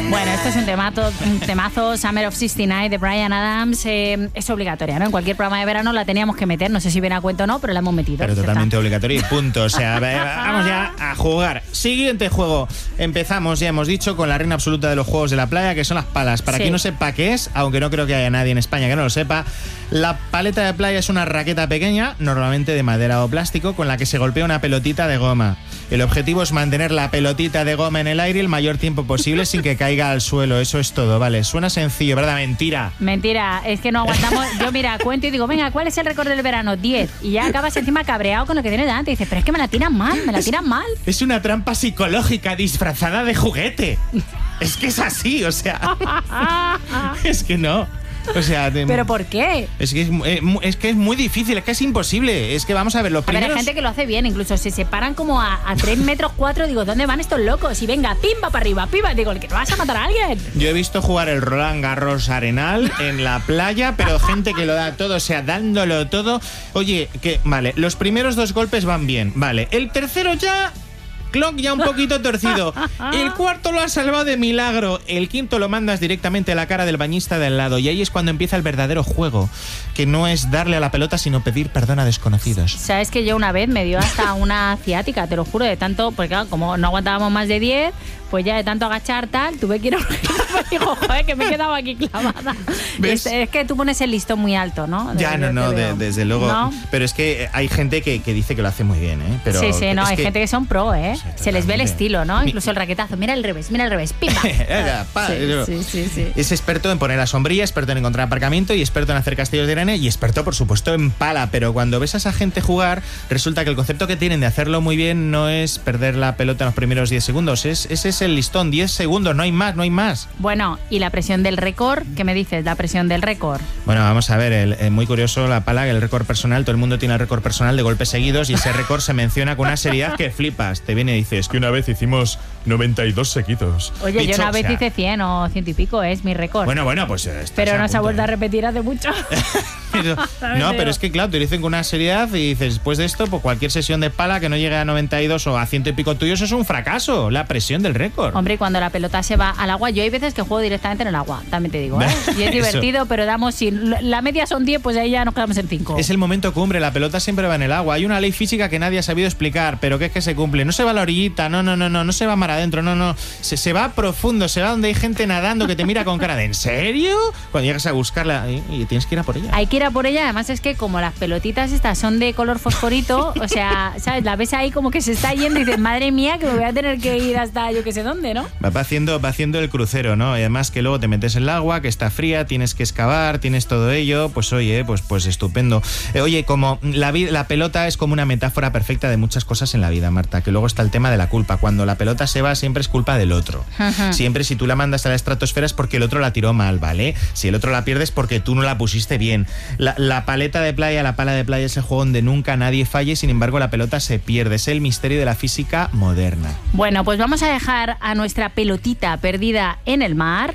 Bueno, esto es un temazo, Summer of 69 de Bryan Adams. Es obligatoria, ¿no? En cualquier programa de verano la teníamos que meter, no sé si viene a cuento o no, pero la hemos metido. Pero totalmente obligatorio y punto. O sea, vamos ya a jugar. Siguiente juego. Empezamos, ya hemos dicho, con la reina absoluta de los juegos de la playa, que son las palas. Para quien no sepa qué es, aunque no creo que haya nadie en España que no lo sepa, la paleta de playa es una raqueta pequeña, normalmente de madera o plástico, con la que se golpea una pelotita de goma. El objetivo es mantener la pelotita de goma en el aire el mayor tiempo posible sin que caiga al suelo. Eso es todo, ¿vale? Suena sencillo, ¿verdad? Mentira. Mentira, es que no aguantamos. Yo, mira, cuento y digo, venga, ¿cuál es el récord del verano? 10. Y ya acabas encima cabreado con lo que tienes delante. Y dices, pero es que me la tiran mal. Es una trampa ppsicológica disfrazada de juguete. Es que es así, o sea. Es que no. O sea, ¿pero por qué? Es que es muy difícil, es que es imposible. Es que vamos a ver, los primeros... A ver, hay gente que lo hace bien, incluso se separan como a 3 metros 4. Digo, ¿dónde van estos locos? Y venga, pimba para arriba, pimba. Digo, ¿que vas a matar a alguien? Yo he visto jugar el Roland Garros Arenal en la playa, pero gente que lo da todo, o sea, dándolo todo. Oye, que vale, los primeros 2 golpes van bien, vale. El tercero ya... Clock ya un poquito torcido. El cuarto lo has salvado de milagro. El quinto lo mandas directamente a la cara del bañista de al lado. Y ahí es cuando empieza el verdadero juego, que no es darle a la pelota, sino pedir perdón a desconocidos. Sabes que yo una vez me dio hasta una ciática, te lo juro, de tanto, porque claro, como no aguantábamos más de 10, pues ya de tanto agachar tal, tuve que ir a un me dijo, joder, que me he quedado aquí clavada. Es que tú pones el listón muy alto, ¿no? Ya, desde luego. ¿No? Pero es que hay gente que dice que lo hace muy bien, ¿eh? Pero sí, no, hay gente que son pro, ¿eh? Se les ve el estilo, ¿no? Incluso el raquetazo. Mira el revés, ¡pimba! Sí. Es experto en poner la sombrilla, experto en encontrar aparcamiento y experto en hacer castillos de arena y experto, por supuesto, en pala. Pero cuando ves a esa gente jugar, resulta que el concepto que tienen de hacerlo muy bien no es perder la pelota en los primeros 10 segundos. Ese es el listón, 10 segundos, no hay más. Bueno, ¿y la presión del récord? ¿Qué me dices, la presión del récord? Bueno, vamos a ver, muy curioso la pala, el récord personal. Todo el mundo tiene el récord personal de golpes seguidos y ese récord se menciona con una seriedad que flipas. Te viene y dices, que una vez hicimos 92 seguidos. Oye, yo una vez hice 100 o 100 y pico, es mi récord. Bueno, pues... Pero no se ha vuelto a repetir hace mucho. Pero es que claro, te lo dicen con una seriedad y dices, después de esto, pues cualquier sesión de pala que no llegue a 92 o a 100 y pico tuyos es un fracaso, la presión del récord. Hombre, y cuando la pelota se va al agua, yo hay veces que juego directamente en el agua, también te digo, ¿eh? Y es divertido, pero si la media son 10, pues ahí ya nos quedamos en 5. Es el momento cumbre, la pelota siempre va en el agua. Hay una ley física que nadie ha sabido explicar, pero que es que se cumple. No se va a la orillita, no se va mar adentro, no. Se va profundo, se va donde hay gente nadando que te mira con cara de ¿en serio? Cuando llegas a buscarla y tienes que ir a por ella. Hay que ir a por ella, además es que como las pelotitas estas son de color fosforito, o sea, ¿sabes? La ves ahí como que se está yendo y dices, madre mía, que me voy a tener que ir hasta yo que sé dónde, ¿no? Va haciendo el crucero, ¿no? Y además que luego te metes en el agua, que está fría, tienes que excavar, tienes todo ello, pues oye, pues estupendo. Oye, como la pelota es como una metáfora perfecta de muchas cosas en la vida, Marta, que luego está el tema de la culpa. Cuando la pelota se va, siempre es culpa del otro. Uh-huh. Siempre si tú la mandas a la estratosfera es porque el otro la tiró mal, ¿vale? Si el otro la pierde es porque tú no la pusiste bien. La paleta de playa, la pala de playa es el juego donde nunca nadie falle, sin embargo la pelota se pierde. Es el misterio de la física moderna. Bueno, pues vamos a dejar a nuestra pelotita perdida en el mar.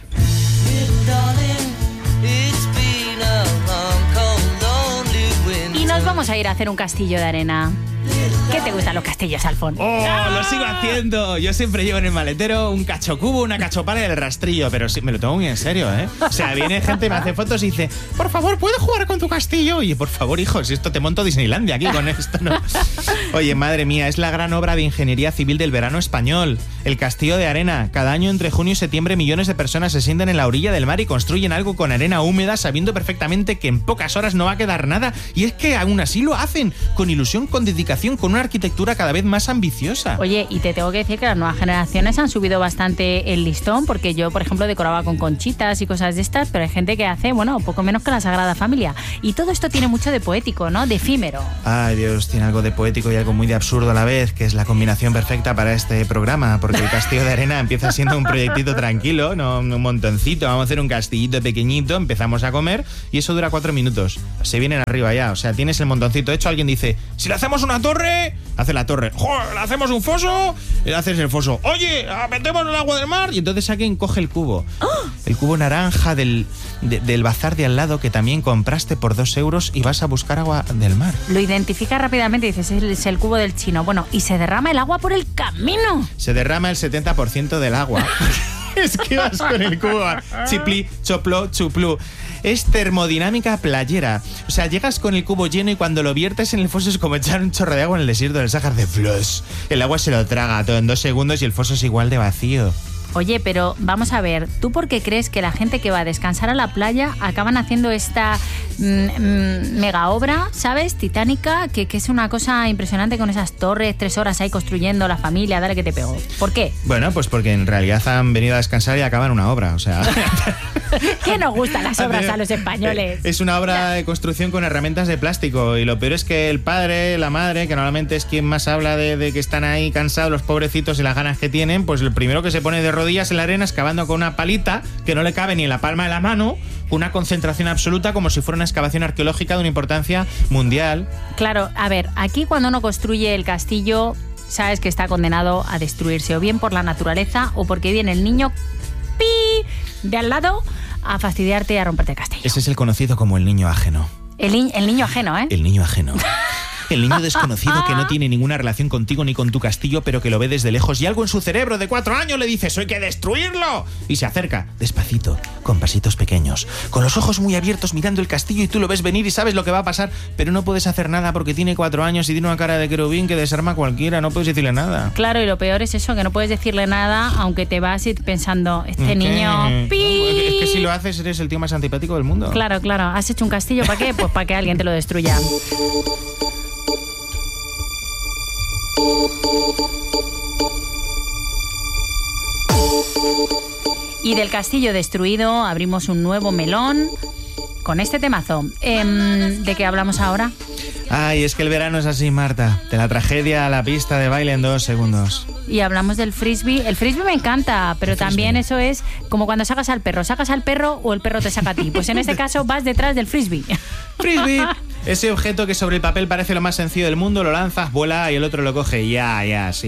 Y nos vamos a ir a hacer un castillo de arena. ¿Qué te gustan los castillos, Alfón? ¡Oh, lo sigo haciendo! Yo siempre llevo en el maletero un cachocubo, una cachopala y el rastrillo, pero sí, me lo tomo muy en serio, ¿eh? O sea, viene gente, me hace fotos y dice, por favor, ¿puedo jugar con tu castillo? Y por favor, hijo, si esto te monto Disneylandia aquí con esto, ¿no? Oye, madre mía, es la gran obra de ingeniería civil del verano español, el castillo de arena. Cada año entre junio y septiembre millones de personas se sientan en la orilla del mar y construyen algo con arena húmeda, sabiendo perfectamente que en pocas horas no va a quedar nada. Y es que aún así lo hacen, con ilusión, con dedicación, con una arquitectura cada vez más ambiciosa. Oye, y te tengo que decir que las nuevas generaciones han subido bastante el listón, porque yo, por ejemplo, decoraba con conchitas y cosas de estas, pero hay gente que hace, bueno, poco menos que la Sagrada Familia. Y todo esto tiene mucho de poético, ¿no? De efímero. Ay, Dios, tiene algo de poético y algo muy de absurdo a la vez, que es la combinación perfecta para este programa, porque el castillo de arena empieza siendo un proyectito tranquilo, no un montoncito. Vamos a hacer un castillito pequeñito, empezamos a comer y eso dura 4 minutos. Se vienen arriba ya, o sea, tienes el montoncito hecho, alguien dice, si le hacemos una torre, hace la torre. ¡Joder! ¿Le hacemos un foso? Le haces el foso. Oye, metemos el agua del mar. Y entonces alguien coge el cubo. ¡Oh! El cubo naranja del bazar de al lado que también compraste por 2 euros y vas a buscar agua del mar. Lo identifica rápidamente y dices, es el cubo del chino. Bueno, y se derrama el agua por el camino. Se derrama el 70% del agua. Esquivas con el cubo. Chipli, choplo, chuplú. Es termodinámica playera. O sea, llegas con el cubo lleno y cuando lo viertes en el foso es como echar un chorro de agua en el desierto del Sáhara de flush. El agua se lo traga todo en 2 segundos y el foso es igual de vacío. Oye, pero vamos a ver, ¿tú por qué crees que la gente que va a descansar a la playa acaban haciendo esta mega obra, ¿sabes? Titánica, que es una cosa impresionante con esas torres, 3 horas ahí construyendo la familia, dale que te pego. ¿Por qué? Bueno, pues porque en realidad han venido a descansar y acaban una obra, o sea... ¿Qué nos gustan las obras a los españoles? Es una obra de construcción con herramientas de plástico y lo peor es que el padre, la madre, que normalmente es quien más habla de que están ahí cansados los pobrecitos y las ganas que tienen, pues el primero que se pone de rodillas en la arena excavando con una palita que no le cabe ni en la palma de la mano, con una concentración absoluta como si fuera una excavación arqueológica de una importancia mundial. Claro, a ver, aquí cuando uno construye el castillo, sabes que está condenado a destruirse, o bien por la naturaleza o porque viene el niño de al lado a fastidiarte y a romperte el castillo. Ese es el conocido como el niño ajeno. El niño ajeno, ¿eh? El niño ajeno. El niño desconocido que no tiene ninguna relación contigo ni con tu castillo, pero que lo ve desde lejos y algo en su cerebro de 4 años le dice: ¡Eso hay que destruirlo! Y se acerca, despacito, con pasitos pequeños, con los ojos muy abiertos mirando el castillo y tú lo ves venir y sabes lo que va a pasar, pero no puedes hacer nada porque tiene 4 años y tiene una cara de querubín que desarma a cualquiera, no puedes decirle nada. Claro, y lo peor es eso, que no puedes decirle nada, aunque te vas pensando, este niño... ¡Pi! Es que si lo haces eres el tío más antipático del mundo. Claro, ¿has hecho un castillo para qué? Pues para que alguien te lo destruya. Y del castillo destruido abrimos un nuevo melón con este temazo. ¿De qué hablamos ahora? Ay, es que el verano es así, Marta. De la tragedia a la pista de baile en 2 segundos. Y hablamos del frisbee. El frisbee me encanta, pero también eso es como cuando sacas al perro. ¿Sacas al perro o el perro te saca a ti? Pues en este caso vas detrás del frisbee. Frisbee. Ese objeto que sobre el papel parece lo más sencillo del mundo, lo lanzas, vuela y el otro lo coge. Ya.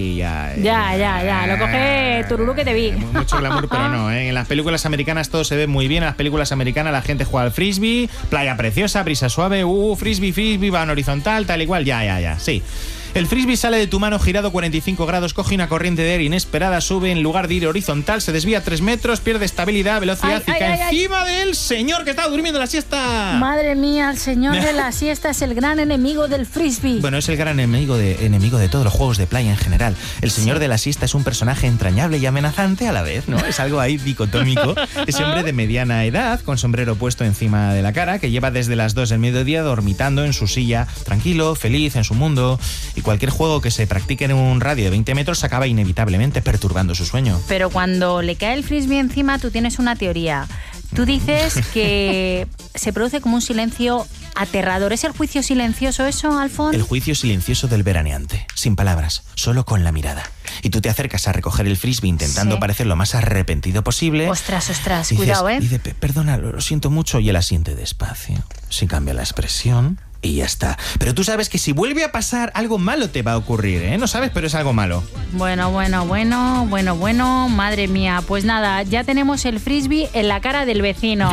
Lo coge Tururú que te vi. Mucho glamour, pero no, ¿eh? En las películas americanas todo se ve muy bien. En las películas americanas la gente juega al frisbee, playa preciosa, brisa suave, frisbee, van horizontal, tal igual. Ya, sí. El frisbee sale de tu mano girado 45 grados, coge una corriente de aire inesperada, sube en lugar de ir horizontal, se desvía 3 metros, pierde estabilidad, velocidad y cae encima del señor que estaba durmiendo la siesta. Madre mía, el señor de la siesta es el gran enemigo del frisbee. Bueno, es el gran enemigo de todos los juegos de playa en general. El señor de la siesta es un personaje entrañable y amenazante a la vez, ¿no? Es algo ahí dicotómico. Es hombre de mediana edad, con sombrero puesto encima de la cara, que lleva desde las 2 del mediodía dormitando en su silla, tranquilo, feliz en su mundo. Y cualquier juego que se practique en un radio de 20 metros acaba inevitablemente perturbando su sueño. Pero cuando le cae el frisbee encima, tú tienes una teoría. Tú dices que se produce como un silencio aterrador. ¿Es el juicio silencioso eso, Alfón? El juicio silencioso del veraneante, sin palabras, solo con la mirada. Y tú te acercas a recoger el frisbee intentando parecer lo más arrepentido posible. Ostras, dices, cuidado, ¿eh? Dice, perdona, lo siento mucho, y él asiente despacio. Si cambia la expresión y ya está. Pero tú sabes que si vuelve a pasar, algo malo te va a ocurrir, ¿eh? No sabes, pero es algo malo. Bueno, madre mía. Pues nada, ya tenemos el frisbee en la cara del vecino.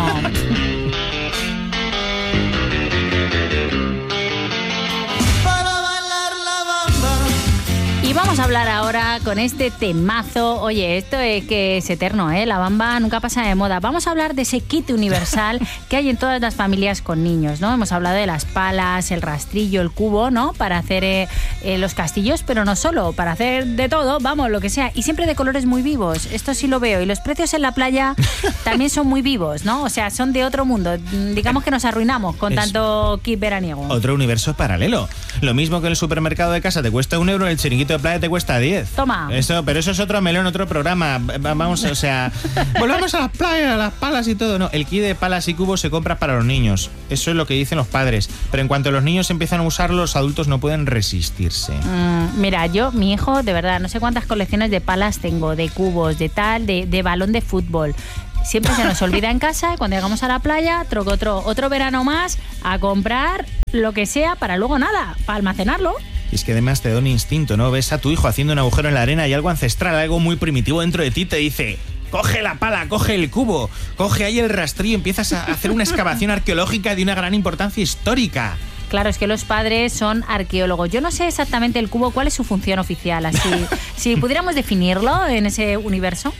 Y vamos a hablar ahora con este temazo. Oye, esto es que es eterno, ¿eh? La bamba nunca pasa de moda. Vamos a hablar de ese kit universal que hay en todas las familias con niños, ¿no? Hemos hablado de las palas, el rastrillo, el cubo, ¿no? Para hacer los castillos, pero no solo, para hacer de todo, vamos, lo que sea. Y siempre de colores muy vivos. Esto sí lo veo. Y los precios en la playa también son muy vivos, ¿no? O sea, son de otro mundo. Digamos que nos arruinamos con tanto kit veraniego. Otro universo paralelo. Lo mismo que en el supermercado de casa te cuesta 1 euro, el chiringuito de playa te cuesta 10. Toma. Pero eso es otro melón, otro programa. Vamos, o sea, volvamos a las playas, a las palas y todo. No, el kit de palas y cubos se compra para los niños. Eso es lo que dicen los padres. Pero en cuanto los niños empiezan a usarlo, los adultos no pueden resistirse. Mira, mi hijo, de verdad, no sé cuántas colecciones de palas tengo, de cubos, de tal, de balón de fútbol. Siempre se nos olvida en casa y cuando llegamos a la playa, otro verano más a comprar lo que sea para luego nada, para almacenarlo. Y es que además te da un instinto, ¿no? Ves a tu hijo haciendo un agujero en la arena y algo ancestral, algo muy primitivo dentro de ti te dice: coge la pala, coge el cubo, coge ahí el rastrillo, empiezas a hacer una excavación arqueológica de una gran importancia histórica. Claro, es que los padres son arqueólogos. Yo no sé exactamente el cubo, cuál es su función oficial, así si pudiéramos definirlo en ese universo.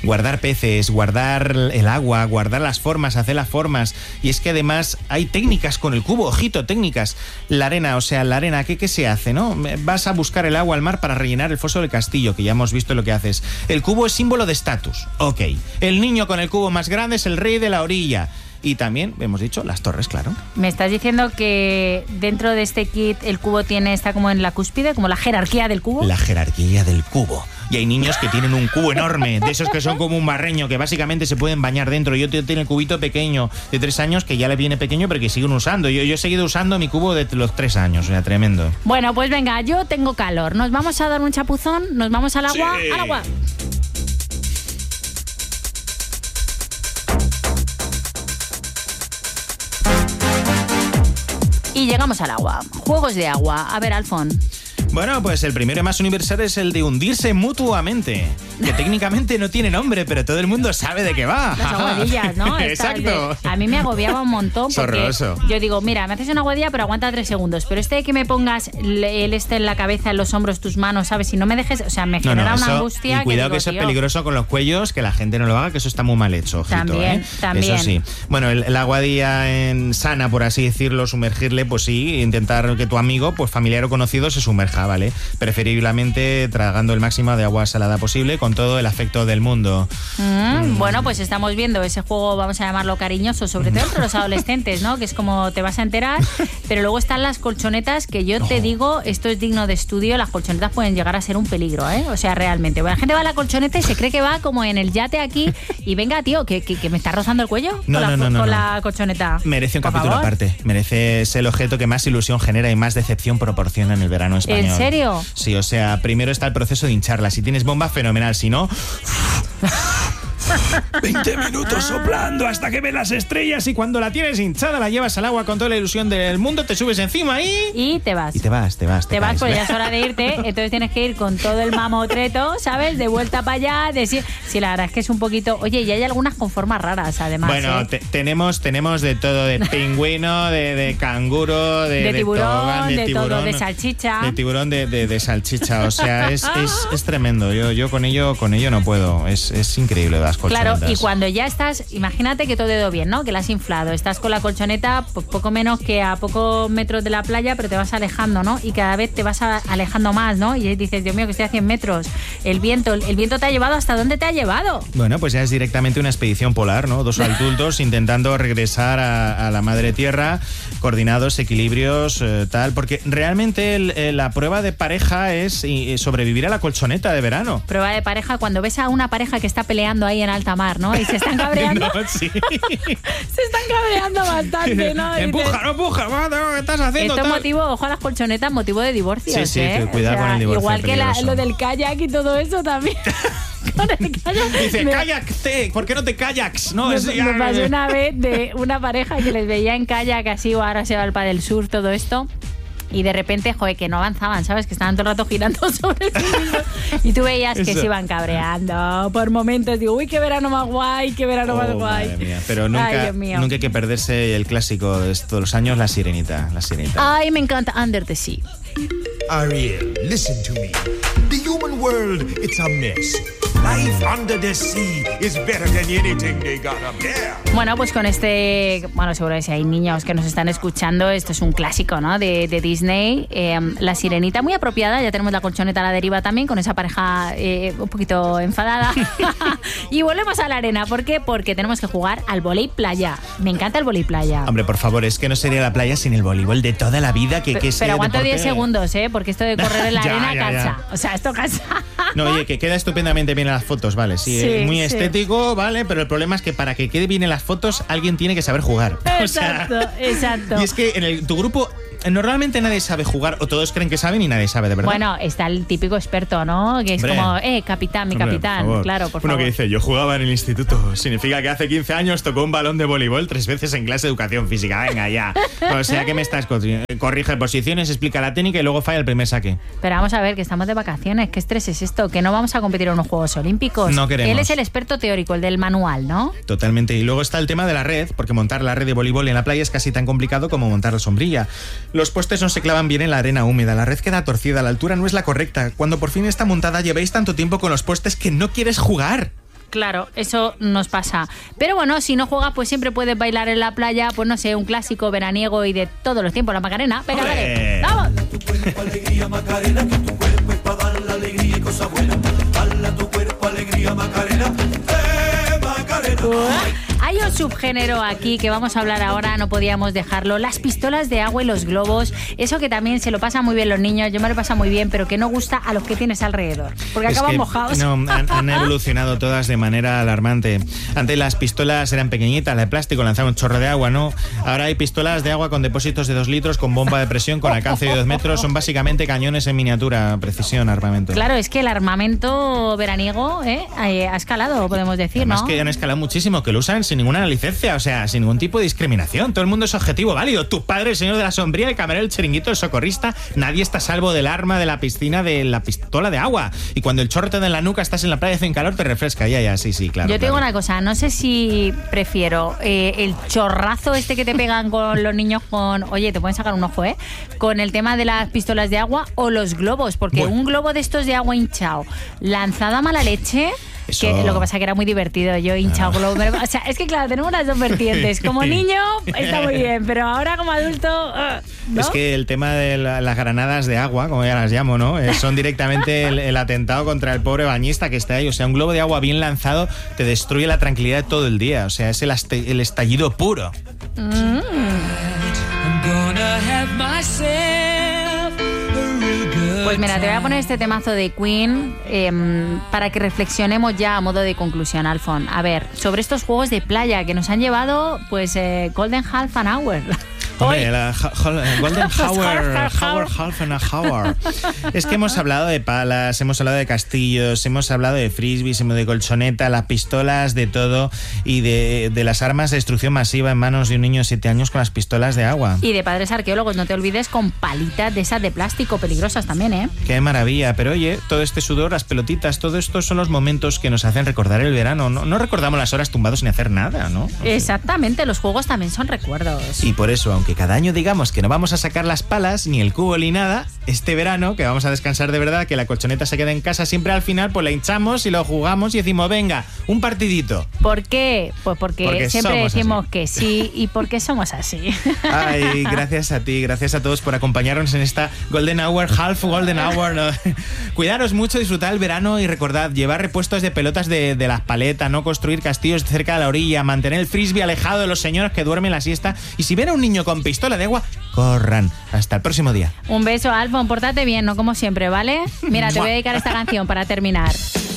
guardar peces, guardar el agua, guardar las formas, hacer las formas. Y es que además hay técnicas con el cubo, ojito, técnicas. La arena, ¿qué se hace, no? Vas a buscar el agua al mar para rellenar el foso del castillo, que ya hemos visto lo que haces. El cubo es símbolo de estatus. Ok. El niño con el cubo más grande es el rey de la orilla. Y también, hemos dicho, las torres, claro. Me estás diciendo que dentro de este kit el cubo está como en la cúspide, como la jerarquía del cubo. La jerarquía del cubo. Y hay niños que tienen un cubo enorme, de esos que son como un barreño, que básicamente se pueden bañar dentro. Yo tengo el cubito pequeño de 3 años, que ya le viene pequeño, pero que siguen usando. Yo he seguido usando mi cubo de los 3 años, o sea, tremendo. Bueno, pues venga, yo tengo calor. Nos vamos a dar un chapuzón, nos vamos al agua, sí. al agua. Y llegamos al agua. Juegos de agua. A ver, Alfon. Bueno, pues el primero y más universal es el de hundirse mutuamente, que técnicamente no tiene nombre, pero todo el mundo sabe de qué va. Las aguadillas, ¿no? Exacto. A mí me agobiaba un montón porque horroroso. Yo digo, mira, me haces una aguadilla pero aguanta 3 segundos, pero de que me pongas en la cabeza, en los hombros, tus manos, ¿sabes? Si no me dejes, o sea, me genera una angustia. Y cuidado que eso es peligroso con los cuellos, que la gente no lo haga, que eso está muy mal hecho, ojito, También. Eso sí. Bueno, la aguadilla sana, por así decirlo, sumergirle, pues sí, intentar que tu amigo, pues familiar o conocido, se sumerja, ¿vale? Preferiblemente tragando el máximo de agua salada posible con todo el afecto del mundo. Bueno, pues estamos viendo ese juego, vamos a llamarlo cariñoso, sobre todo entre los adolescentes, ¿no? Que es como te vas a enterar, pero luego están las colchonetas, que yo te digo, esto es digno de estudio, las colchonetas pueden llegar a ser un peligro, ¿eh? O sea, realmente. Bueno, la gente va a la colchoneta y se cree que va como en el yate aquí y venga, tío, que me está rozando el cuello con la colchoneta. Merece un capítulo aparte. Merece ser el objeto que más ilusión genera y más decepción proporciona en el verano español. ¿En serio? Sí, o sea, primero está el proceso de hincharla. Si tienes bomba, fenomenal. Si no... 20 minutos soplando hasta que ves las estrellas, y cuando la tienes hinchada la llevas al agua con toda la ilusión del mundo, te subes encima y te vas. Y te vas, pues ya es hora de irte, entonces tienes que ir con todo el mamotreto, ¿sabes? De vuelta para allá, decir, sí, la verdad es que es un poquito, oye, y hay algunas con formas raras, además. Bueno, tenemos de todo, de pingüino, de canguro, de tiburón, de tiburón, todo, de salchicha. De tiburón, de salchicha, o sea, es tremendo. Yo con ello no puedo, es increíble las colchonetas. Claro, y cuando ya estás, imagínate que todo ha ido bien, ¿no? Que la has inflado, estás con la colchoneta, pues poco menos que a pocos metros de la playa, pero te vas alejando, ¿no? Y cada vez te vas alejando más, ¿no? Y dices, Dios mío, que estoy a 100 metros. El viento te ha llevado, ¿hasta dónde te ha llevado? Bueno, pues ya es directamente una expedición polar, ¿no? 2 adultos intentando regresar a la madre tierra, coordinados, equilibrios, tal, porque realmente la prueba de pareja es sobrevivir a la colchoneta de verano. Prueba de pareja, cuando ves a una pareja que está peleando ahí en alta mar, ¿no? Y se están cabreando. No, sí. Se están cabreando bastante, ¿no? Empuja, ¿qué estás haciendo? Esto es motivo, ojo a las colchonetas, motivo de divorcios, sí, cuidado con el divorcio. Igual que lo del kayak y todo eso también. Con el kayak. Dice, kayak, ¿por qué no te kayaks? No, me pasó una vez de una pareja que les veía en kayak así, o ahora se va al Padel Sur, todo esto. Y de repente, que no avanzaban, ¿sabes? Que estaban todo el rato girando sobre sí mismos. Y tú veías que se iban cabreando por momentos. Digo, uy, qué verano más guay, qué verano más guay. Madre mía. Pero nunca hay que perderse el clásico de todos los años, La Sirenita. Ay, me encanta Under the Sea. Ariel, listen to me. The human world, it's a mess. Life under the sea is better than anything they got up there. Bueno, pues con seguro que si hay niños que nos están escuchando, esto es un clásico, ¿no? De Disney. La Sirenita, muy apropiada. Ya tenemos la colchoneta a la deriva también, con esa pareja un poquito enfadada. Y volvemos a la arena. ¿Por qué? Porque tenemos que jugar al vóley playa. Me encanta el vóley playa. Hombre, por favor, es que no sería la playa sin el voleibol de toda la vida. Pero aguanto 10 segundos, porque esto de correr en la arena cansa. O sea, esto cansa. No, oye, que queda estupendamente bien en las fotos, vale, sí, muy estético, vale, pero el problema es que para que quede bien en las fotos alguien tiene que saber jugar. Exacto. Y es que en tu grupo normalmente nadie sabe jugar, o todos creen que saben y nadie sabe, de verdad. Bueno, está el típico experto, ¿no? Que es como, capitán, mi capitán. Claro, por favor. Uno que dice, yo jugaba en el instituto. Significa que hace 15 años tocó un balón de voleibol 3 veces en clase de educación física. Venga, ya. O sea, que me estás corrige posiciones, explica la técnica y luego falla el primer saque. Pero vamos a ver, que estamos de vacaciones. ¿Qué estrés es esto? Que no vamos a competir en unos Juegos Olímpicos. No queremos. Él es el experto teórico, el del manual, ¿no? Totalmente. Y luego está el tema de la red, porque montar la red de voleibol en la playa es casi tan complicado como montar la sombrilla. Los postes no se clavan bien en la arena húmeda, la red queda torcida, la altura no es la correcta. Cuando por fin está montada, lleváis tanto tiempo con los postes que no quieres jugar. Claro, eso nos pasa. Pero bueno, si no juegas, pues siempre puedes bailar en la playa, pues no sé, un clásico veraniego y de todos los tiempos, la Macarena. Venga, dale, ¡vamos! Tu cuerpo, alegría, Macarena, que tu cuerpo es para dar la alegría y cosas buenas. Dale a tu cuerpo, alegría, Macarena. Macarena. Hay un subgénero aquí que vamos a hablar ahora, no podíamos dejarlo. Las pistolas de agua y los globos. Eso que también se lo pasan muy bien los niños, yo me lo paso muy bien, pero que no gusta a los que tienes alrededor. Porque acaban mojados. No, han evolucionado todas de manera alarmante. Antes las pistolas eran pequeñitas, de plástico, lanzaban un chorro de agua, ¿no? Ahora hay pistolas de agua con depósitos de 2 litros, con bomba de presión, con alcance de 2 metros. Son básicamente cañones en miniatura, precisión, armamento. Claro, es que el armamento veraniego ha escalado, podemos decir, Además ¿no? que han escalado muchísimo, que lo usan sin ninguna licencia, o sea, sin ningún tipo de discriminación. Todo el mundo es objetivo válido. Tu padre, el señor de la sombría, el camarero, el chiringuito, el socorrista, nadie está a salvo del arma, de la piscina, de la pistola de agua. Y cuando el chorro te da en la nuca, estás en la playa, hace un calor, te refresca. Ya, sí, claro. Yo te digo claro. una cosa, no sé si prefiero el chorrazo este que te pegan con los niños con... Oye, te pueden sacar un ojo, ¿eh? Con el tema de las pistolas de agua o los globos, porque Bueno. un globo de estos de agua hinchado, lanzada a mala leche... Eso. Que lo que pasa que era muy divertido, yo hinchado globo. O sea, es que claro, tenemos las dos vertientes. Como niño está muy bien, pero ahora como adulto, ¿no? Es que el tema de las granadas de agua, como ya las llamo, ¿no? Son directamente el atentado contra el pobre bañista que está ahí. O sea, un globo de agua bien lanzado te destruye la tranquilidad de todo el día. O sea, es el estallido puro. I'm gonna have myself a real good Pues mira, te voy a poner este temazo de Queen para que reflexionemos ya a modo de conclusión, Alfon. A ver, sobre estos juegos de playa que nos han llevado, pues, Golden Half an Hour. Hombre, la Golden Hour, half an hour. Es que hemos hablado de palas, hemos hablado de castillos, hemos hablado de frisbees, de colchoneta, las pistolas, de todo, y de las armas de destrucción masiva en manos de un niño de 7 años con las pistolas de agua. Y de padres arqueólogos, no te olvides, con palitas de esas de plástico, peligrosas también, ¿eh? Qué maravilla, pero oye, todo este sudor, las pelotitas, todo esto son los momentos que nos hacen recordar el verano. No recordamos las horas tumbados sin hacer nada, ¿no? Exactamente, los juegos también son recuerdos. Y por eso, aunque cada año digamos que no vamos a sacar las palas, ni el cubo, ni nada, este verano, que vamos a descansar de verdad, que la colchoneta se queda en casa, siempre al final pues la hinchamos y lo jugamos y decimos, venga, un partidito. ¿Por qué? Pues porque siempre somos decimos así. que sí y porque somos así. Ay, gracias a ti, gracias a todos por acompañarnos en esta Golden Hour, Half Golden Hour. ¿No? Cuidaros mucho, disfrutad el verano y recordad, llevar repuestos de pelotas de las paletas, no construir castillos cerca de la orilla, mantener el frisbee alejado de los señores que duermen la siesta, y si ven a un niño con pistola de agua, corran. Hasta el próximo día. Un beso, Alfon, pórtate bien, no como siempre, ¿vale? Mira, te voy a dedicar esta canción para terminar.